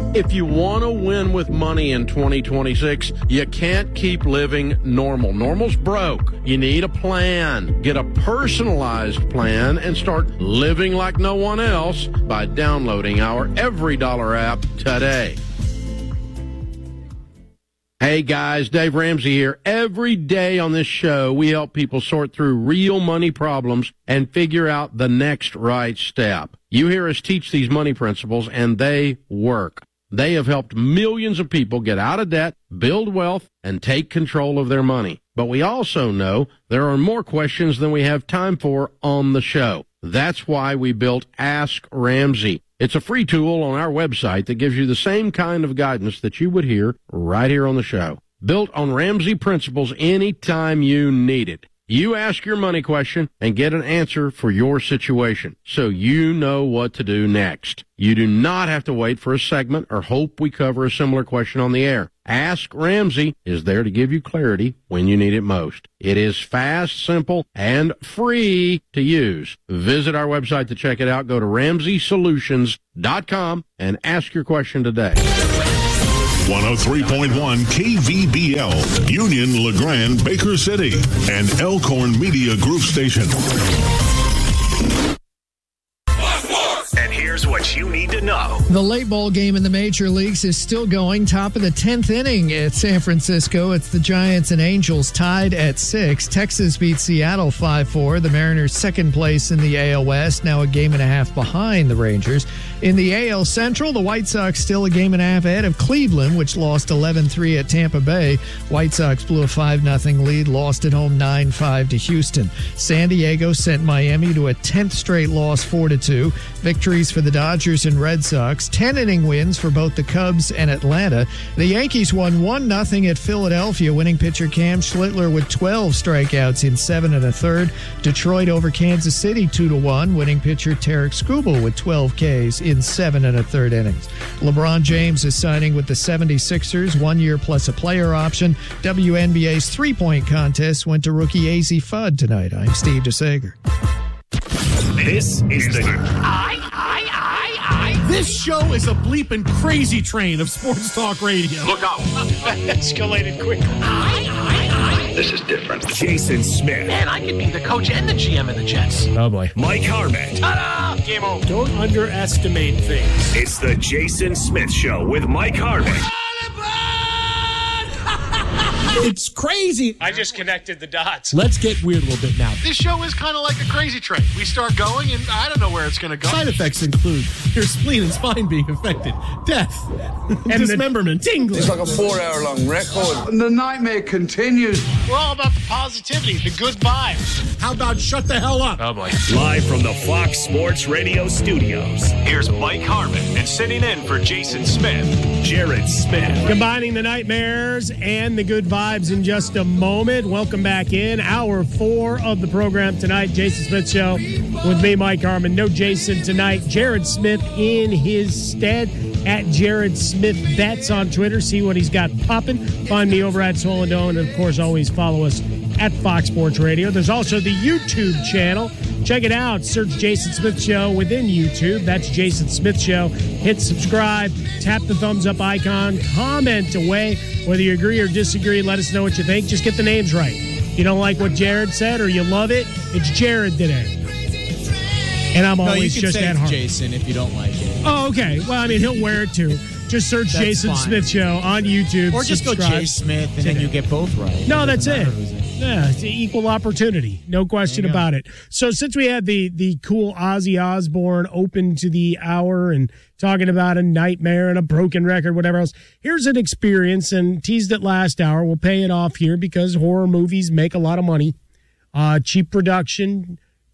If you want to win with money in 2026, you can't keep living normal. Normal's broke. You need a plan. Get a personalized plan and start living like no one else by downloading our Every Dollar app today. Hey guys, Dave Ramsey here. Every day on this show, we help people sort through real money problems and figure out the next right step. You hear us teach these money principles, and they work. They have helped millions of people get out of debt, build wealth, and take control of their money. But we also know there are more questions than we have time for on the show. That's why we built Ask Ramsey. It's a free tool on our website that gives you the same kind of guidance that you would hear right here on the show. Built on Ramsey principles anytime you need it. You ask your money question and get an answer for your situation, so you know what to do next. You do not have to wait for a segment or hope we cover a similar question on the air. Ask Ramsey is there to give you clarity when you need it most. It is fast, simple, and free to use. Visit our website to check it out. Go to RamseySolutions.com and ask your question today. 103.1 KVBL, Union, LeGrand, Baker City, and Elkhorn Media Group Station. And here's what you need to know. The late ball game in the major leagues is still going. Top of the 10th inning at San Francisco. It's the Giants and Angels tied at 6. Texas beats Seattle 5-4. The Mariners second place in the AL West, now a game and a half behind the Rangers. In the AL Central, the White Sox still a game and a half ahead of Cleveland, which lost 11-3 at Tampa Bay. White Sox blew a 5-0 lead, lost at home 9-5 to Houston. San Diego sent Miami to a 10th straight loss 4-2. Victories for the Dodgers and Red Sox. 10-inning wins for both the Cubs and Atlanta. The Yankees won 1-0 at Philadelphia, winning pitcher Cam Schlittler with 12 strikeouts in 7 1/3. Detroit over Kansas City 2-1, winning pitcher Tarek Skubal with 12 Ks in 7 1/3 innings. LeBron James is signing with the 76ers, 1 year plus a player option. WNBA's three-point contest went to rookie AZ Fudd tonight. I'm Steve DeSager. This is the This show is a bleeping crazy train of sports talk radio. Look out. Escalated quickly. This is different. Jason Smith. Man, I could be the coach and the GM of the Jets. Oh, boy. Mike Harmon. Ta-da! Game over. Don't underestimate things. It's the Jason Smith Show with Mike Harmon. It's crazy. I just connected the dots. Let's get weird a little bit now. This show is kind of like a crazy train. We start going, and I don't know where it's going to go. Side effects include your spleen and spine being affected, death, and dismemberment, tingling. It's like a 4-hour-long record. And the nightmare continues. We're all about the positivity, the good vibes. How about shut the hell up? Oh, boy. Live from the Fox Sports Radio studios, here's Mike Harmon. And sitting in for Jason Smith, Jared Smith. Combining the nightmares and the good vibes in just a moment. Welcome back in. Hour 4 of the program tonight. Jason Smith Show with me, Mike Harmon. No Jason tonight. Jared Smith in his stead at Jared Smith Bets on Twitter. See what he's got popping. Find me over at Solandone. And, of course, always follow us at Fox Sports Radio. There's also the YouTube channel. Check it out. Search Jason Smith Show within YouTube. That's Jason Smith Show. Hit subscribe. Tap the thumbs up icon. Comment away. Whether you agree or disagree, let us know what you think. Just get the names right. You don't like what Jared said or you love it, it's Jared today. And I'm always just at heart. Jason, if you don't like it. Oh, okay. Well, I mean, he'll wear it too. Just search That's Jason fine. Smith Show on YouTube. Or just subscribe. go Jay Smith, and then you get both right. No, that's it. Yeah, it's equal opportunity. No question about it. So since we had the cool Ozzy Osbourne open to the hour and talking about a nightmare and a broken record, whatever else, here's an experience, and teased it last hour. We'll pay it off here because horror movies make a lot of money. Cheap production.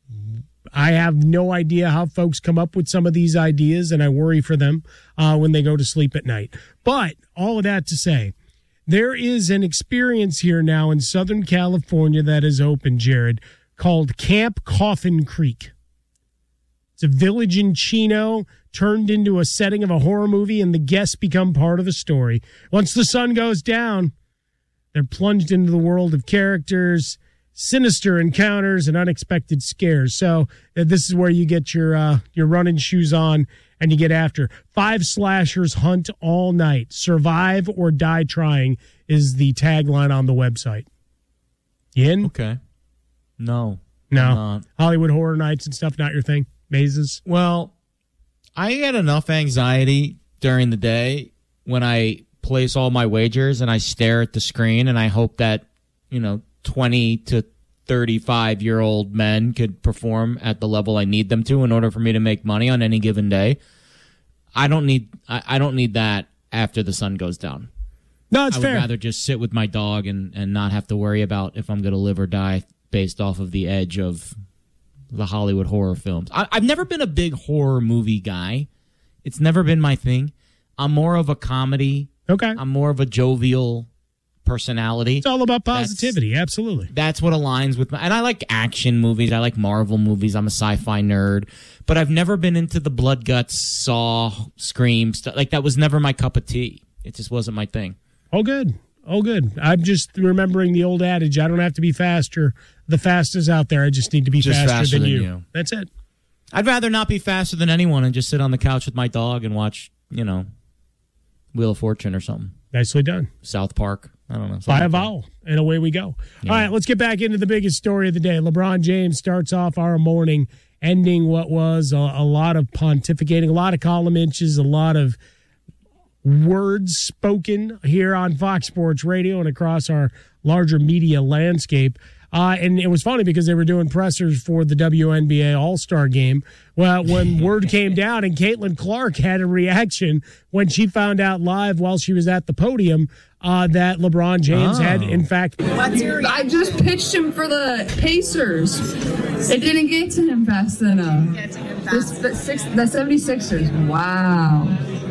I have no idea how folks come up with some of these ideas, and I worry for them when they go to sleep at night. But all of that to say, there is an experience here now in Southern California that is open, Jared, called Camp Coffin Creek. It's a village in Chino turned into a setting of a horror movie, and the guests become part of the story. Once the sun goes down, they're plunged into the world of characters, sinister encounters, and unexpected scares. So this is where you get your running shoes on and you get after. 5 slashers hunt all night. Survive or die trying is the tagline on the website. You in? Okay. No. Hollywood Horror Nights and stuff, not your thing? Mazes? Well, I get enough anxiety during the day when I place all my wagers and I stare at the screen and I hope that, 20 to 35-year-old men could perform at the level I need them to in order for me to make money on any given day. I don't need that after the sun goes down. No, it's fair. I would rather just sit with my dog and not have to worry about if I'm going to live or die based off of the edge of the Hollywood horror films. I've never been a big horror movie guy. It's never been my thing. I'm more of a comedy. Okay. I'm more of a jovial personality. It's all about positivity. Absolutely. That's what aligns with and I like action movies. I like Marvel movies. I'm a sci-fi nerd. But I've never been into the blood, guts, Saw, Scream stuff. Like, that was never my cup of tea. It just wasn't my thing. Oh, good. I'm just remembering the old adage, I don't have to be faster. The fastest out there. I just need to be faster than you. That's it. I'd rather not be faster than anyone and just sit on the couch with my dog and watch, Wheel of Fortune or something. Nicely done. South Park. I don't know. Buy a vowel, and away we go. Yeah. All right, let's get back into the biggest story of the day. LeBron James starts off our morning, ending what was a lot of pontificating, a lot of column inches, a lot of words spoken here on Fox Sports Radio and across our larger media landscape. And it was funny because they were doing pressers for the WNBA All-Star game. Well, when word came down and Caitlin Clark had a reaction when she found out live while she was at the podium that LeBron James had, in fact... I just pitched him for the Pacers. It didn't get to him fast enough. The 76ers. Wow.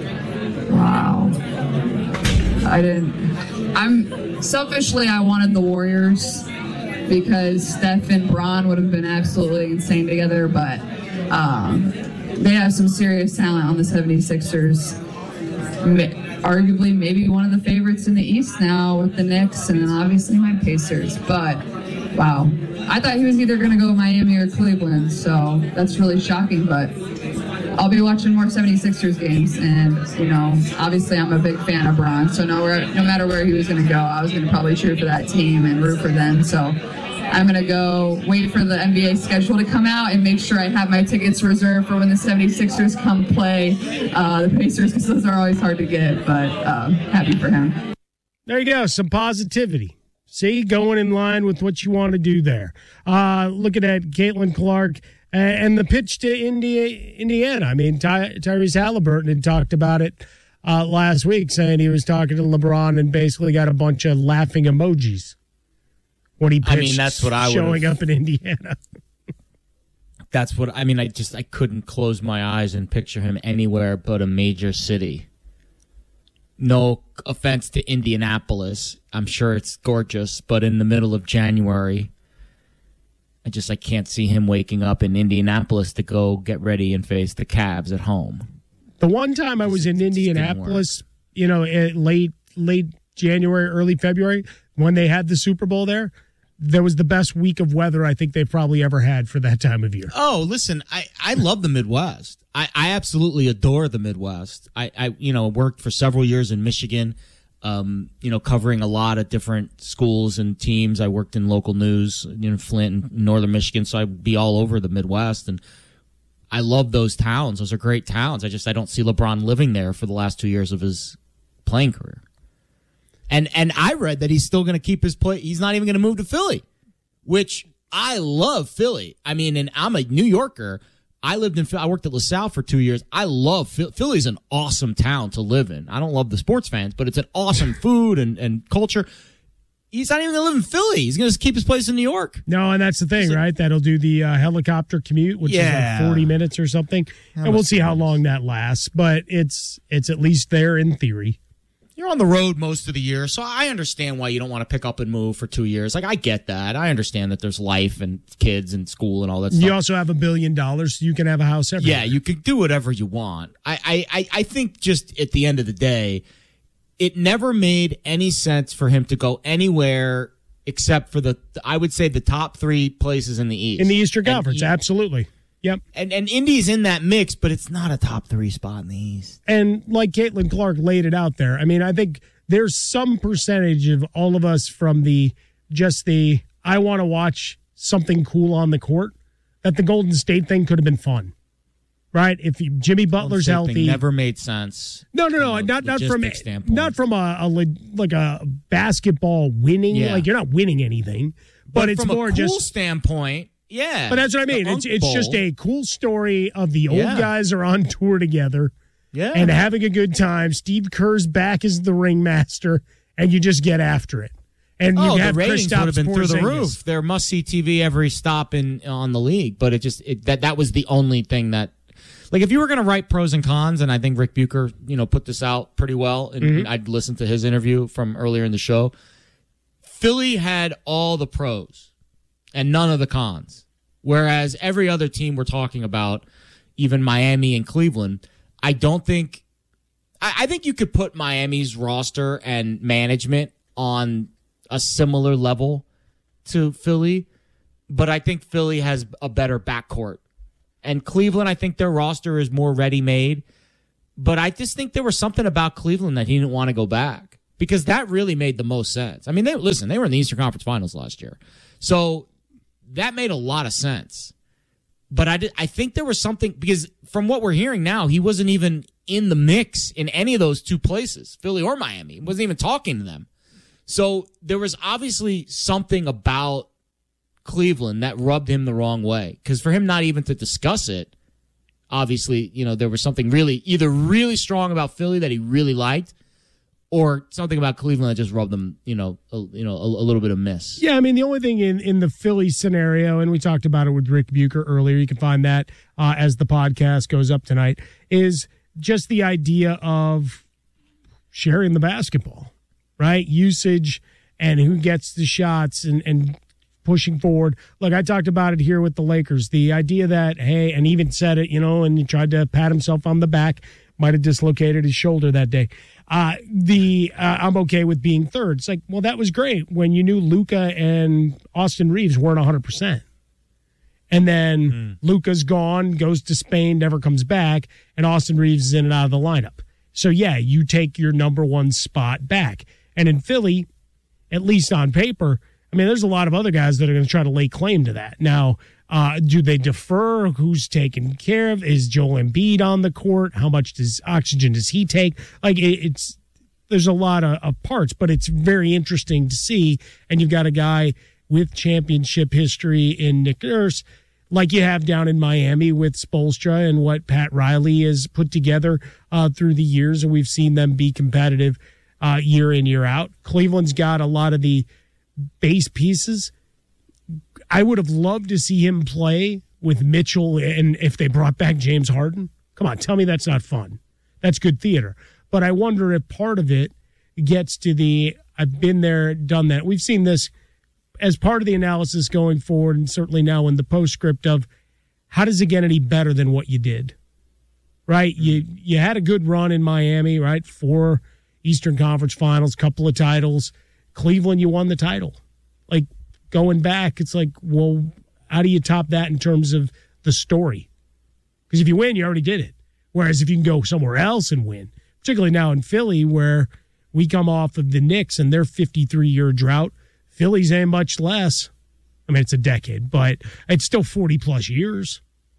Selfishly, I wanted the Warriors because Steph and Bron would have been absolutely insane together, but they have some serious talent on the 76ers. Arguably maybe one of the favorites in the East now with the Knicks and then obviously my Pacers. But, wow. I thought he was either going to go Miami or Cleveland, so that's really shocking, but I'll be watching more 76ers games, and, obviously I'm a big fan of Bron, so no matter where he was going to go, I was going to probably cheer for that team and root for them, so I'm going to go wait for the NBA schedule to come out and make sure I have my tickets reserved for when the 76ers come play the Pacers, because those are always hard to get, but happy for him. There you go, some positivity. See, going in line with what you want to do there. Looking at Caitlin Clark and the pitch to Indiana. I mean, Tyrese Halliburton had talked about it last week, saying he was talking to LeBron and basically got a bunch of laughing emojis when he pitched. That's what I showing up in Indiana. That's what I couldn't close my eyes and picture him anywhere but a major city. No offense to Indianapolis. I'm sure it's gorgeous, but in the middle of January, I can't see him waking up in Indianapolis to go get ready and face the Cavs at home. The one time I was in Indianapolis, late January, early February, when they had the Super Bowl there was the best week of weather I think they've probably ever had for that time of year. Oh, listen, I love the Midwest. I absolutely adore the Midwest. I worked for several years in Michigan, covering a lot of different schools and teams. I worked in local news in Flint and northern Michigan, so I'd be all over the Midwest. And I love those towns. Those are great towns. I don't see LeBron living there for the last 2 years of his playing career. And I read that he's still going to keep his play. He's not even going to move to Philly, which I love Philly. I mean, and I'm a New Yorker. I worked at LaSalle for 2 years. I love Philly's an awesome town to live in. I don't love the sports fans, but it's an awesome food and culture. He's not even going to live in Philly. He's going to keep his place in New York. No, and that's the thing, right? That'll do the helicopter commute, which is like 40 minutes or something. And we'll see how long that lasts, but it's at least there in theory. You're on the road most of the year, so I understand why you don't want to pick up and move for 2 years. I get that. I understand that there's life and kids and school and all that stuff. You also have $1 billion, so you can have a house everywhere. Yeah, you can do whatever you want. I think just at the end of the day, it never made any sense for him to go anywhere except for I would say the top 3 places in the East. In the Eastern Conference, absolutely. Yep. And Indy's in that mix, but it's not a top 3 spot in the East. And like Caitlin Clark laid it out there, I mean, I think there's some percentage of all of us from I want to watch something cool on the court, that the Golden State thing could have been fun. Right? If Jimmy Butler's healthy. Never made sense. No, not from a basketball winning. Yeah. Like, you're not winning anything. But it's from more a cool just standpoint. Yeah. But that's what I mean. It's just a cool story of the old guys are on tour together and having a good time. Steve Kerr's back as the ringmaster, and you just get after it. And you have the ratings would have been through the roof. They're must-see TV every stop on the league. But that was the only thing that, like, if you were going to write pros and cons, and I think Rick Bucher, put this out pretty well, and I'd listened to his interview from earlier in the show. Philly had all the pros and none of the cons. Whereas every other team we're talking about, even Miami and Cleveland, I think you could put Miami's roster and management on a similar level to Philly, but I think Philly has a better backcourt. And Cleveland, I think their roster is more ready-made. But I just think there was something about Cleveland that he didn't want to go back, because that really made the most sense. I mean, they were in the Eastern Conference Finals last year. So that made a lot of sense. But I think there was something, because from what we're hearing now, he wasn't even in the mix in any of those two places, Philly or Miami. He wasn't even talking to them. So there was obviously something about Cleveland that rubbed him the wrong way, because for him not even to discuss it, obviously, there was something either really strong about Philly that he really liked, or something about Cleveland that just rubbed them, a little bit of miss. Yeah, I mean, the only thing in the Philly scenario, and we talked about it with Rick Bucher earlier, you can find that as the podcast goes up tonight, is just the idea of sharing the basketball, right? Usage and who gets the shots and pushing forward. Look, I talked about it here with the Lakers. The idea that, hey, and even said it, and he tried to pat himself on the back, might have dislocated his shoulder that day. I'm okay with being third. It's like, well, that was great when you knew Luka and Austin Reeves weren't 100%. And then Luka's gone, goes to Spain, never comes back, and Austin Reeves is in and out of the lineup. So, yeah, you take your number one spot back. And in Philly, at least on paper, I mean, there's a lot of other guys that are going to try to lay claim to that. Now, do they defer? Who's taken care of? Is Joel Embiid on the court? How much oxygen does he take? Like, there's a lot of parts, but it's very interesting to see. And you've got a guy with championship history in Nick Nurse, like you have down in Miami with Spoelstra and what Pat Riley has put together through the years, and we've seen them be competitive year in, year out. Cleveland's got a lot of the base pieces. I would have loved to see him play with Mitchell, and if they brought back James Harden. Come on, tell me that's not fun. That's good theater. But I wonder if part of it gets to I've been there, done that. We've seen this as part of the analysis going forward, and certainly now in the postscript of how does it get any better than what you did? Right? You had a good run in Miami, right? 4 Eastern Conference Finals, couple of titles. Cleveland, you won the title. Like, going back, it's like, well, how do you top that in terms of the story? Because if you win, you already did it. Whereas if you can go somewhere else and win, particularly now in Philly, where we come off of the Knicks and their 53-year drought, Philly's ain't much less. I mean, it's a decade, but it's still 40-plus years.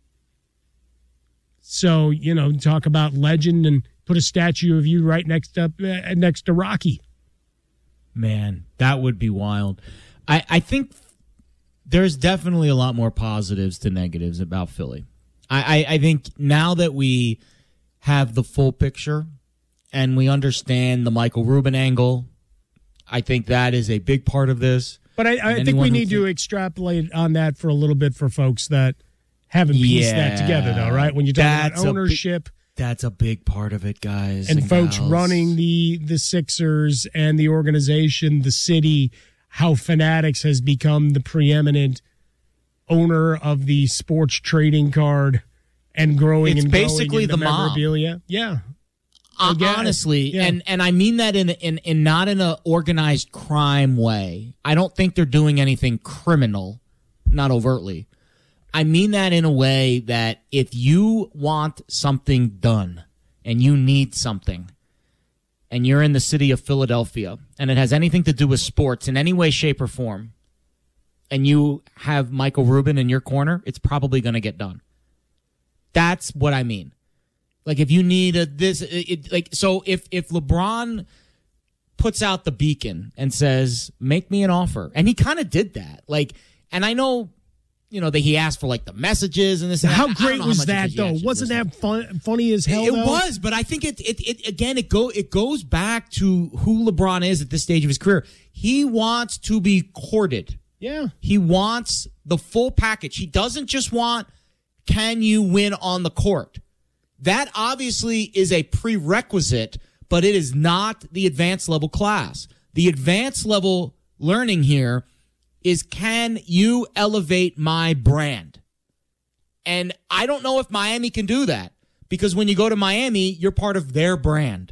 So, talk about legend and put a statue of you right next to Rocky. Man, that would be wild. I think there's definitely a lot more positives to negatives about Philly. I think now that we have the full picture and we understand the Michael Rubin angle, I think that is a big part of this. But I think we need to extrapolate on that for a little bit for folks that haven't pieced that together, though, right? When you talk about ownership. That's a big part of it, guys. And folks running the Sixers and the organization, the city, how Fanatics has become the preeminent owner of the sports trading card and growing. It's basically the memorabilia. Mob. Yeah. Honestly, yeah. And I mean that in not in an organized crime way. I don't think they're doing anything criminal, not overtly. I mean that in a way that if you want something done and you need something and you're in the city of Philadelphia and it has anything to do with sports in any way, shape, or form, and you have Michael Rubin in your corner, it's probably going to get done. That's what I mean. Like if you need so if LeBron puts out the beacon and says, make me an offer, and he kind of did that. Like, and I know, that he asked for like the messages and this. And how great was that though? Wasn't that funny as hell? It was, but I think it goes back to who LeBron is at this stage of his career. He wants to be courted. Yeah. He wants the full package. He doesn't just want, can you win on the court? That obviously is a prerequisite, but it is not the advanced level class. The advanced level learning here is, can you elevate my brand? And I don't know if Miami can do that, because when you go to Miami, you're part of their brand.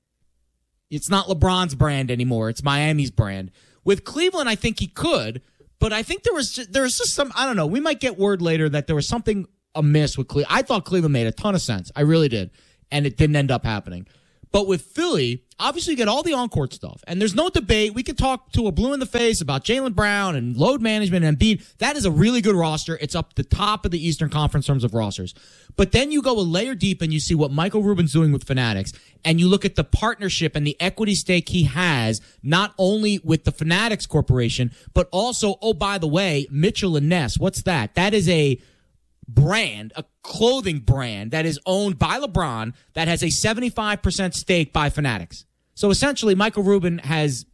It's not LeBron's brand anymore. It's Miami's brand. With Cleveland, I think he could, but I think there was just some, I don't know, we might get word later that there was something amiss with Cleveland. I thought Cleveland made a ton of sense. I really did. And it didn't end up happening. But with Philly, obviously you get all the on-court stuff. And there's no debate. We can talk to a blue in the face about Jaylen Brown and load management and Embiid. That is a really good roster. It's up the top of the Eastern Conference in terms of rosters. But then you go a layer deep and you see what Michael Rubin's doing with Fanatics. And you look at the partnership and the equity stake he has, not only with the Fanatics Corporation, but also, oh, by the way, Mitchell and Ness. What's that? That is a brand, a clothing brand that is owned by LeBron that has a 75% stake by Fanatics. So essentially, Michael Rubin has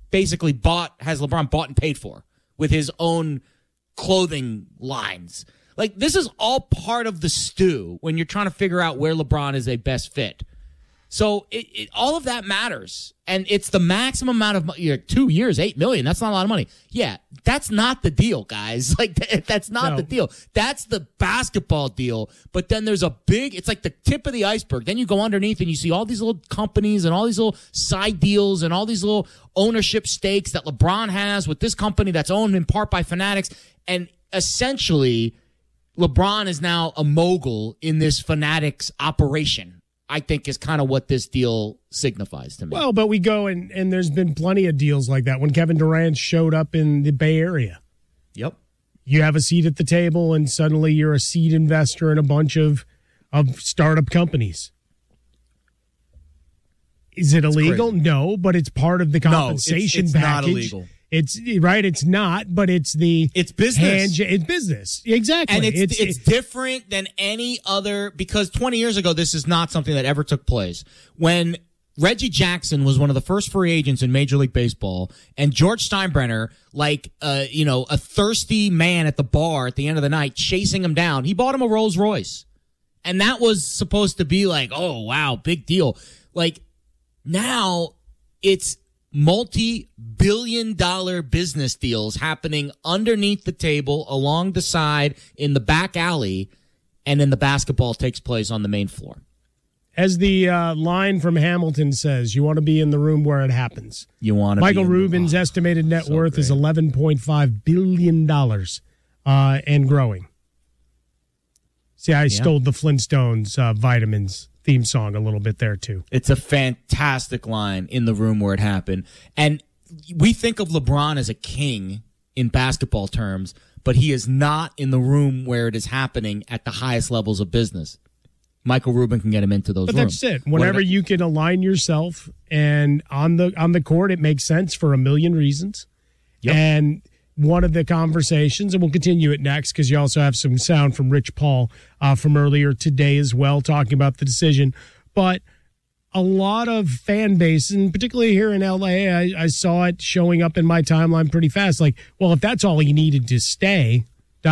LeBron bought and paid for with his own clothing lines. Like, this is all part of the stew when you're trying to figure out where LeBron is a best fit. So all of that matters. And it's the maximum amount of money. 2 years, $8 million. That's not a lot of money. Yeah, that's not the deal, guys. Like, that's not the deal. That's the basketball deal. But then there's it's like the tip of the iceberg. Then you go underneath and you see all these little companies and all these little side deals and all these little ownership stakes that LeBron has with this company that's owned in part by Fanatics. And essentially, LeBron is now a mogul in this Fanatics operation, I think, is kind of what this deal signifies to me. Well, but we go and there's been plenty of deals like that. When Kevin Durant showed up in the Bay Area. Yep. You have a seat at the table and suddenly you're a seed investor in a bunch of startup companies. Is it illegal? No, but it's part of the compensation it's package. Not illegal. It's right. It's not, but it's business. It's business. Exactly. And it's different than any other, because 20 years ago, this is not something that ever took place. When Reggie Jackson was one of the first free agents in Major League Baseball, and George Steinbrenner, like, a thirsty man at the bar at the end of the night, chasing him down, he bought him a Rolls Royce. And that was supposed to be like, oh, wow, big deal. Like, now it's multi-billion-dollar business deals happening underneath the table, along the side, in the back alley, and then the basketball takes place on the main floor. As the line from Hamilton says, you want to be in the room where it happens. You want to. Michael Rubin's estimated net worth is $11.5 billion and growing. See, I stole the Flintstones vitamins theme song a little bit there too. It's a fantastic line, in the room where it happened. And we think of LeBron as a king in basketball terms, but he is not in the room where it is happening at the highest levels of business. Michael Rubin can get him into those rooms. But that's it. Whenever you can align yourself, and on the court, it makes sense for a million reasons. Yep. And one of the conversations, and we'll continue it next because you also have some sound from Rich Paul from earlier today as well, talking about the decision. But a lot of fan base, and particularly here in LA, I saw it showing up in my timeline pretty fast. Like, well, if that's all he needed to stay, ...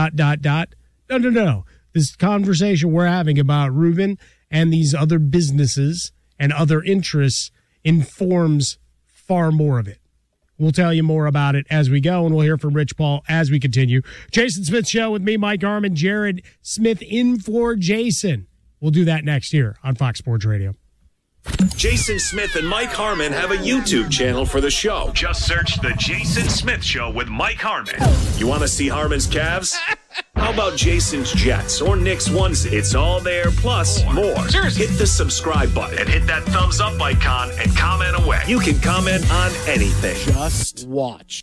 No. This conversation we're having about Rubin and these other businesses and other interests informs far more of it. We'll tell you more about it as we go, and we'll hear from Rich Paul as we continue. Jason Smith Show with me, Mike Harmon, Jared Smith in for Jason. We'll do that next year on Fox Sports Radio. Jason Smith and Mike Harmon have a YouTube channel for the show. Just search The Jason Smith Show with Mike Harmon. You want to see Harmon's calves? How about Jason's Jets or Nick's onesie? It's all there, plus more. Seriously. Hit the subscribe button and hit that thumbs up icon and comment away. You can comment on anything. Just watch.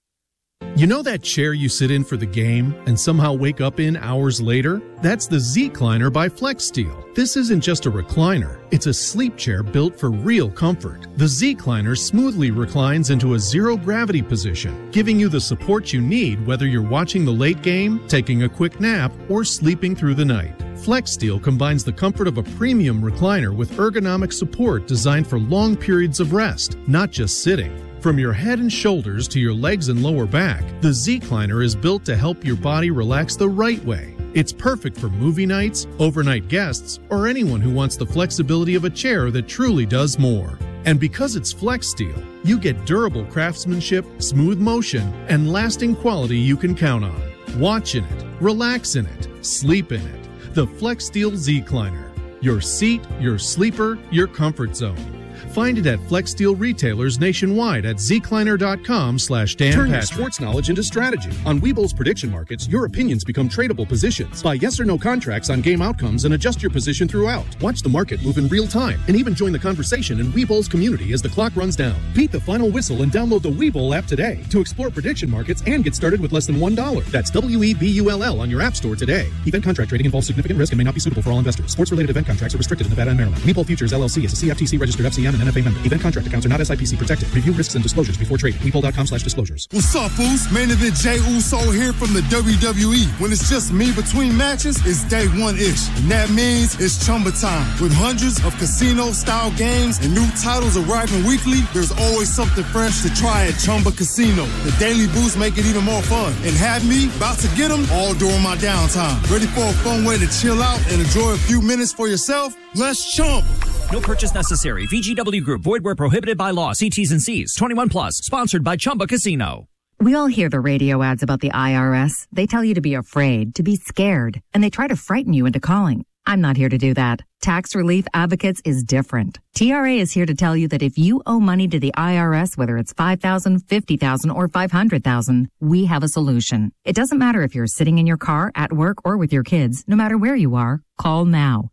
You know that chair you sit in for the game and somehow wake up in hours later? That's the Z-Cliner by FlexSteel. This isn't just a recliner. It's a sleep chair built for real comfort. The Z-Cliner smoothly reclines into a zero-gravity position, giving you the support you need whether you're watching the late game, taking a quick nap, or sleeping through the night. FlexSteel combines the comfort of a premium recliner with ergonomic support designed for long periods of rest, not just sitting. From your head and shoulders to your legs and lower back, the Z-Cliner is built to help your body relax the right way. It's perfect for movie nights, overnight guests, or anyone who wants the flexibility of a chair that truly does more. And because it's FlexSteel, you get durable craftsmanship, smooth motion, and lasting quality you can count on. Watch in it, relax in it, sleep in it. The FlexSteel Z-Cliner. Your seat, your sleeper, your comfort zone. Find it at FlexSteel retailers nationwide at zcliner.com/Dan Turn your Patrick. sports knowledge into strategy. On Webull's prediction markets, your opinions become tradable positions. Buy yes or no contracts on game outcomes and adjust your position throughout. Watch the market move in real time and even join the conversation in Webull's community as the clock runs down. Beat the final whistle and download the Webull app today to explore prediction markets and get started with less than $1. That's WEBULL on your app store today. Event contract trading involves significant risk and may not be suitable for all investors. Sports-related event contracts are restricted in Nevada and Maryland. Webull Futures LLC is a CFTC registered FCM and NFA member. Event contract accounts are not SIPC protected. Review risks and disclosures before trading. Webull.com/disclosures. What's up, fools? Main event Jey Uso here from the WWE. When it's just me between matches, it's day one-ish. And that means it's Chumba time. With hundreds of casino-style games and new titles arriving weekly, there's always something fresh to try at Chumba Casino. The daily boosts make it even more fun. And have me about to get them all during my downtime. Ready for a fun way to chill out and enjoy a few minutes for yourself? Let's Chumba. No purchase necessary. VGW Group. Void where prohibited by law. See T's and C's. 21 plus. Sponsored by Chumba Casino. We all hear the radio ads about the IRS. They tell you to be afraid, to be scared, and they try to frighten you into calling. I'm not here to do that. Tax Relief Advocates is different. TRA is here to tell you that if you owe money to the IRS, whether it's $5,000, $50,000, or $500,000, we have a solution. It doesn't matter if you're sitting in your car, at work, or with your kids. No matter where you are, call now.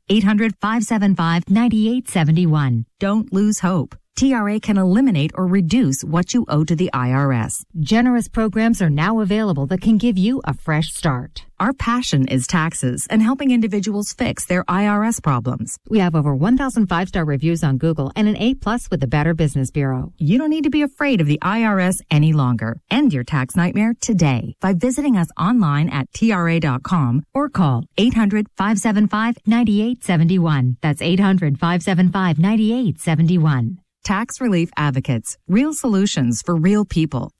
800-575-9871. Don't lose hope. TRA can eliminate or reduce what you owe to the IRS. Generous programs are now available that can give you a fresh start. Our passion is taxes and helping individuals fix their IRS problems. We have over 1,000 5-star reviews on Google and an A+ with the Better Business Bureau. You don't need to be afraid of the IRS any longer. End your tax nightmare today by visiting us online at TRA.com or call 800-575-9871. That's 800-575-9871. Tax Relief Advocates. Real solutions for real people.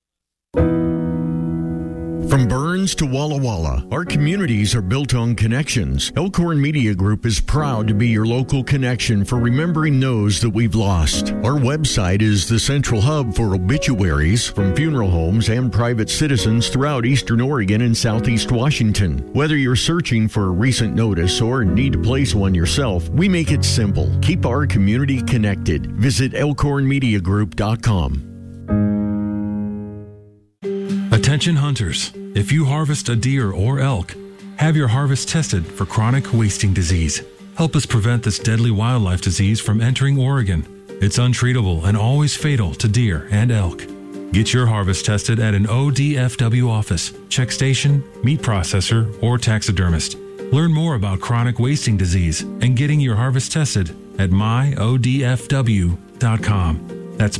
From Burns to Walla Walla, our communities are built on connections. Elkhorn Media Group is proud to be your local connection for remembering those that we've lost. Our website is the central hub for obituaries from funeral homes and private citizens throughout Eastern Oregon and Southeast Washington. Whether you're searching for a recent notice or need to place one yourself, we make it simple. Keep our community connected. Visit elkhornmediagroup.com. Attention hunters, if you harvest a deer or elk, have your harvest tested for chronic wasting disease. Help us prevent this deadly wildlife disease from entering Oregon. It's untreatable and always fatal to deer and elk. Get your harvest tested at an ODFW office, check station, meat processor, or taxidermist. Learn more about chronic wasting disease and getting your harvest tested at myodfw.com. That's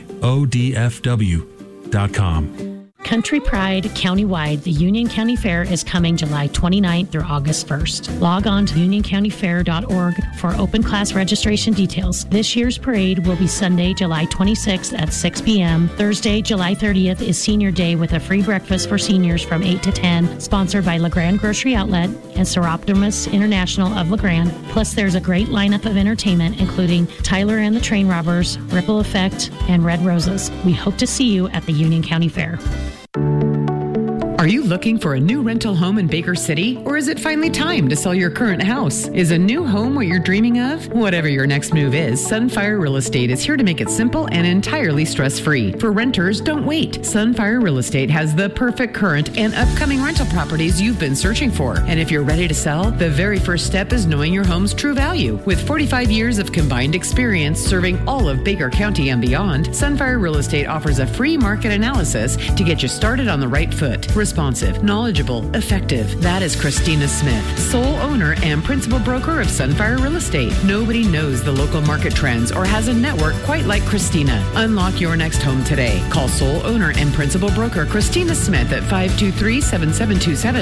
myodfw.com. Country Pride Countywide, the Union County Fair is coming July 29th through August 1st. Log on to unioncountyfair.org for open class registration details. This year's parade will be Sunday, July 26th at 6 p.m. Thursday, July 30th is Senior Day with a free breakfast for seniors from 8 to 10, sponsored by LeGrand Grocery Outlet and Seroptimus International of LeGrand. Plus, there's a great lineup of entertainment, including Tyler and the Train Robbers, Ripple Effect, and Red Roses. We hope to see you at the Union County Fair. Are you looking for a new rental home in Baker City, or is it finally time to sell your current house? Is a new home what you're dreaming of? Whatever your next move is, Sunfire Real Estate is here to make it simple and entirely stress-free. For renters, don't wait. Sunfire Real Estate has the perfect current and upcoming rental properties you've been searching for. And if you're ready to sell, the very first step is knowing your home's true value. With 45 years of combined experience serving all of Baker County and beyond, Sunfire Real Estate offers a free market analysis to get you started on the right foot. Responsive, knowledgeable, effective. That is Christina Smith, sole owner and principal broker of Sunfire Real Estate. Nobody knows the local market trends or has a network quite like Christina. Unlock your next home today. Call sole owner and principal broker Christina Smith at 523-7727,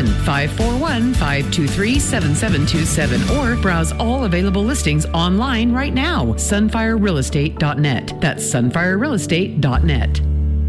541-523-7727, or browse all available listings online right now. Sunfirerealestate.net. That's sunfirerealestate.net.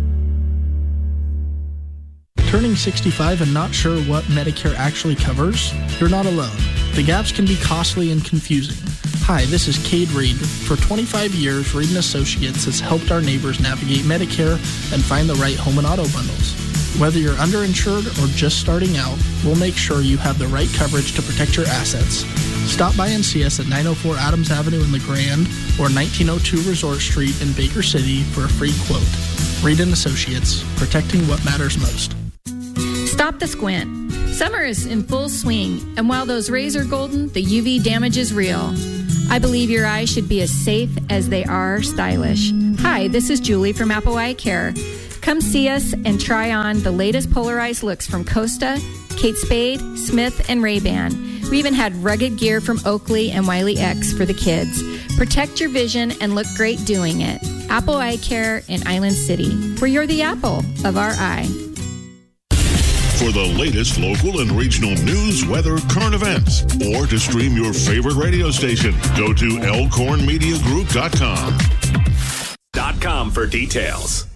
Turning 65 and not sure what Medicare actually covers? You're not alone. The gaps can be costly and confusing. Hi, this is Cade Reed. For 25 years, Reed & Associates has helped our neighbors navigate Medicare and find the right home and auto bundles. Whether you're underinsured or just starting out, we'll make sure you have the right coverage to protect your assets. Stop by and see us at 904 Adams Avenue in LeGrand or 1902 Resort Street in Baker City for a free quote. Reed & Associates, protecting what matters most. Stop the squint. Summer is in full swing, and while those rays are golden, the UV damage is real. I believe your eyes should be as safe as they are stylish. Hi, this is Julie from Apple Eye Care. Come see us and try on the latest polarized looks from Costa, Kate Spade, Smith, and Ray-Ban. We even had rugged gear from Oakley and Wiley X for the kids. Protect your vision and look great doing it. Apple Eye Care in Island City, where you're the apple of our eye. For the latest local and regional news, weather, current events, or to stream your favorite radio station, go to elkhornmediagroup.com. .com for details.